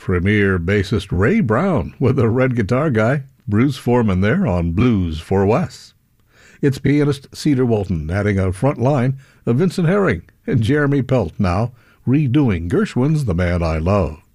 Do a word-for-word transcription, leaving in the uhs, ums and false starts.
Premier bassist Ray Brown with a red guitar guy, Bruce Foreman there on Blues for Wes. It's pianist Cedar Walton adding a front line of Vincent Herring and Jeremy Pelt now redoing Gershwin's The Man I Love.